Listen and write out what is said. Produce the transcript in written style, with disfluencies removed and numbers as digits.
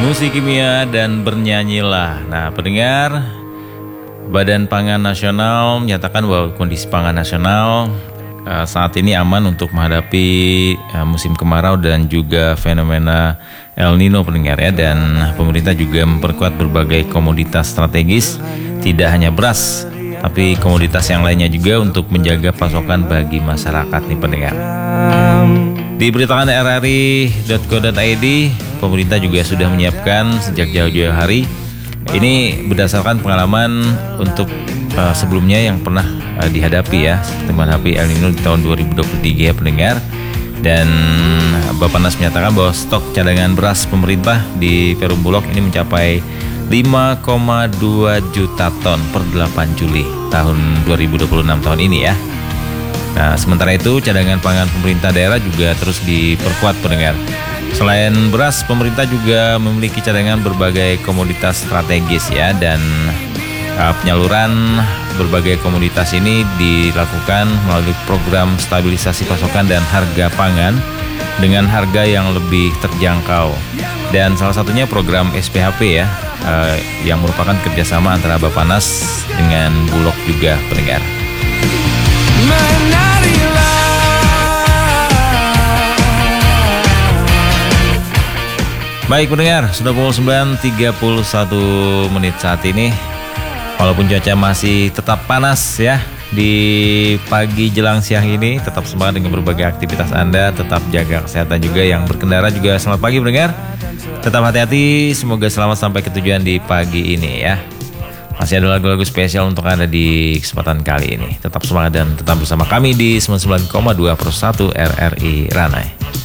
Musik kimia dan bernyanyilah. Nah, pendengar, Badan Pangan Nasional menyatakan bahwa kondisi pangan nasional saat ini aman untuk menghadapi musim kemarau dan juga fenomena El Nino, pendengar ya. Dan pemerintah juga memperkuat berbagai komoditas strategis, tidak hanya beras, tapi komoditas yang lainnya juga untuk menjaga pasokan bagi masyarakat nih, pendengar. Diberitakan rri.co.id, pemerintah juga sudah menyiapkan sejak jauh-jauh hari. Ini berdasarkan pengalaman untuk sebelumnya yang pernah dihadapi ya, seperti menghadapi El Nino di tahun 2023 ya, pendengar. Dan Bappenas menyatakan bahwa stok cadangan beras pemerintah di Perum Bulog ini mencapai 5,2 juta ton per 8 Juli tahun 2026 tahun ini ya. Nah, sementara itu cadangan pangan pemerintah daerah juga terus diperkuat, pendengar. Selain beras, pemerintah juga memiliki cadangan berbagai komoditas strategis ya, dan penyaluran berbagai komoditas ini dilakukan melalui program stabilisasi pasokan dan harga pangan dengan harga yang lebih terjangkau. Dan salah satunya program SPHP ya, yang merupakan kerjasama antara Bappenas dengan Bulog juga, pendengar. Baik pendengar, sudah pukul 9.31 menit saat ini. Walaupun cuaca masih tetap panas ya di pagi jelang siang ini, tetap semangat dengan berbagai aktivitas Anda, tetap jaga kesehatan juga. Yang berkendara juga selamat pagi pendengar. Tetap hati-hati, semoga selamat sampai ke tujuan di pagi ini ya. Masih ada lagu-lagu spesial untuk Anda di kesempatan kali ini. Tetap semangat dan tetap bersama kami di 99,2 per 1 RRI Ranai.